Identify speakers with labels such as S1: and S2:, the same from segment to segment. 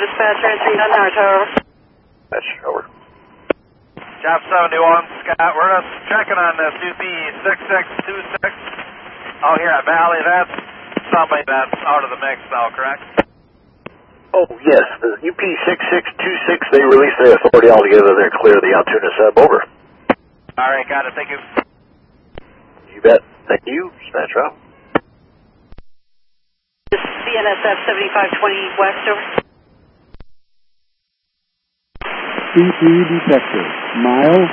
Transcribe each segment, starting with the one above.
S1: Dispatcher, answering down now, over.
S2: That's over.
S3: Job 71, Scott. We're just checking on this UP6626 out here at Valley. That's somebody that's out of the mix now, correct?
S2: Oh, yes. The UP6626, they released their authority altogether. They're clear the Altoona sub. Over.
S3: All right, got it. Thank you.
S2: You bet. Thank you, Dispatch Rob.
S1: CNSF 7520 West, over.
S4: CP detector, mile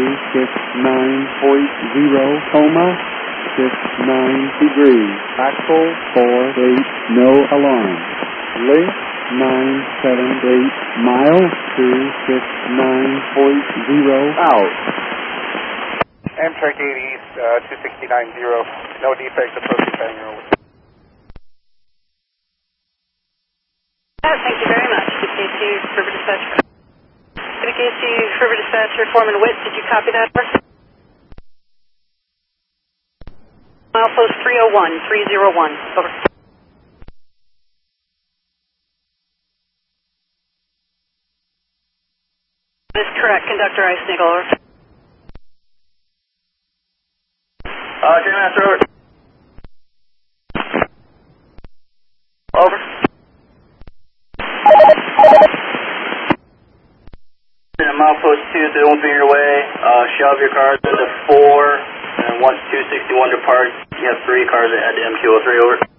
S4: 269.0, coma, 69 degrees, axle 48, no alarm. Link 978, mile 269.0, out.
S5: Amtrak 80 East, 2690, no defects, approaching Pioneer, over.
S1: Thank you very much. KC River Dispatcher. KC River Dispatcher, Foreman Witt, did you copy that? Milepost 301, over. That is correct, Conductor Eisnagel, over.
S3: J-Master, over.
S1: Over.
S6: Milepost 2, so they won't be in your way. Shove your cars into 4, and once 261 departs, you have 3 cars that head to MQ03, over.